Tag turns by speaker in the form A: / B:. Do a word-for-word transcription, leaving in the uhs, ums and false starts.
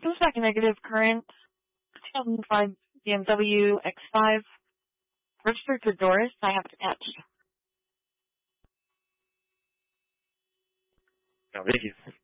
A: Comes back negative. Current two thousand five B M W X five. Registered to Doris. I have it attached.
B: No, thank you.